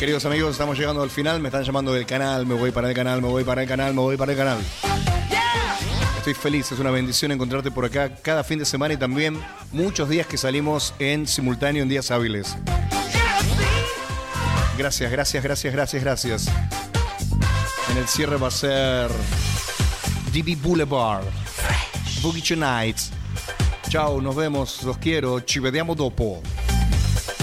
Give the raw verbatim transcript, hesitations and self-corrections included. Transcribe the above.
Queridos amigos, estamos llegando al final. Me están llamando del canal, me voy para el canal, me voy para el canal, me voy para el canal. Estoy feliz, es una bendición encontrarte por acá cada fin de semana y también muchos días que salimos en simultáneo en días hábiles. Gracias, gracias, gracias, gracias, gracias. En el cierre va a ser D B Boulevard, Boogie Nights. Chao, nos vemos, los quiero, ci vediamo dopo.